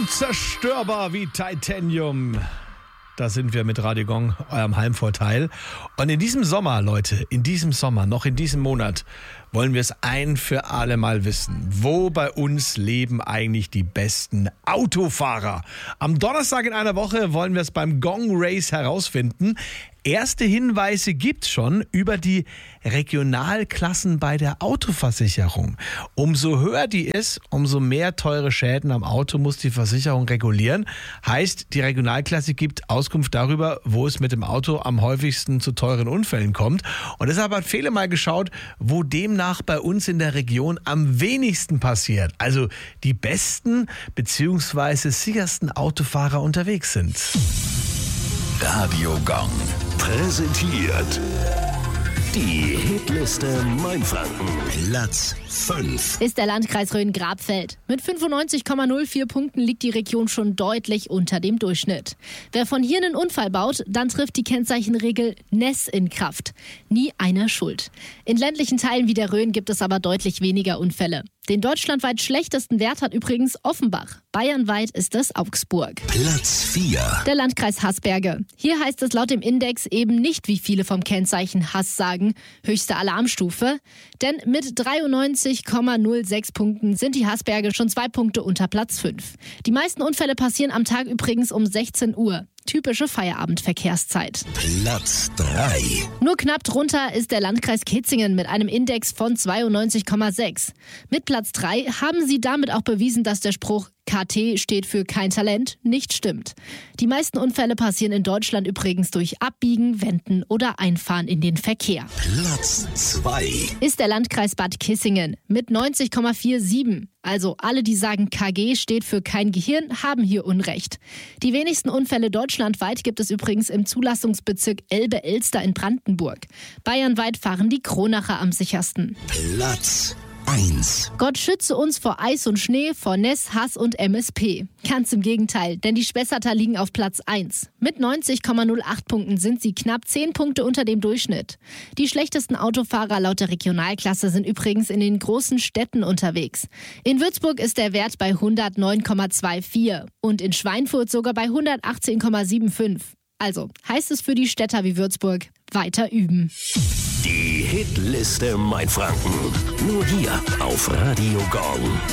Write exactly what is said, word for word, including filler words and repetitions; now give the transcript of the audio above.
Unzerstörbar wie Titanium. Da sind wir mit Radio Gong, eurem Heimvorteil. Und in diesem Sommer, Leute, in diesem Sommer, noch in diesem Monat, wollen wir es ein für alle Mal wissen. Wo bei uns leben eigentlich die besten Autofahrer? Am Donnerstag in einer Woche wollen wir es beim Gong Race herausfinden. Erste Hinweise gibt's schon über die Regionalklassen bei der Autoversicherung. Umso höher die ist, umso mehr teure Schäden am Auto muss die Versicherung regulieren. Heißt, die Regionalklasse gibt Auskunft darüber, wo es mit dem Auto am häufigsten zu teuren Unfällen kommt. Und deshalb hat Fele mal geschaut, wo demnach bei uns in der Region am wenigsten passiert. Also die besten bzw. sichersten Autofahrer unterwegs sind. Radio Gong präsentiert die Hitliste Mainfranken. Platz fünf. Ist der Landkreis Rhön-Grabfeld. Mit fünfundneunzig Komma null vier Punkten liegt die Region schon deutlich unter dem Durchschnitt. Wer von hier einen Unfall baut, dann trifft die Kennzeichenregel N E S in Kraft. Nie einer schuld. In ländlichen Teilen wie der Rhön gibt es aber deutlich weniger Unfälle. Den deutschlandweit schlechtesten Wert hat übrigens Offenbach. Bayernweit ist es Augsburg. Platz vier. Der Landkreis Haßberge. Hier heißt es laut dem Index eben nicht, wie viele vom Kennzeichen Hass sagen, höchste Alarmstufe. Denn mit dreiundneunzig Komma null sechs Punkten sind die Haßberge schon zwei Punkte unter Platz fünf. Die meisten Unfälle passieren am Tag übrigens um sechzehn Uhr. Typische Feierabendverkehrszeit. Platz drei. Nur knapp drunter ist der Landkreis Kitzingen mit einem Index von zweiundneunzig Komma sechs. Mit Platz drei haben sie damit auch bewiesen, dass der Spruch K T steht für kein Talent nicht stimmt. Die meisten Unfälle passieren in Deutschland übrigens durch Abbiegen, Wenden oder Einfahren in den Verkehr. Platz zwei. Ist der Landkreis Bad Kissingen mit neunzig Komma siebenundvierzig. Also alle, die sagen, K G steht für kein Gehirn, haben hier Unrecht. Die wenigsten Unfälle deutschlandweit gibt es übrigens im Zulassungsbezirk Elbe-Elster in Brandenburg. Bayernweit fahren die Kronacher am sichersten. Platz eins. Gott schütze uns vor Eis und Schnee, vor N E S, Hass und M S P. Ganz im Gegenteil, denn die Spessarter liegen auf Platz eins. Mit neunzig Komma null acht Punkten sind sie knapp zehn Punkte unter dem Durchschnitt. Die schlechtesten Autofahrer laut der Regionalklasse sind übrigens in den großen Städten unterwegs. In Würzburg ist der Wert bei hundertneun Komma vierundzwanzig und in Schweinfurt sogar bei hundertachtzehn Komma fünfundsiebzig. Also heißt es für die Städter wie Würzburg, weiter üben. Die Hitliste Mainfranken. Nur hier auf Radio Gong.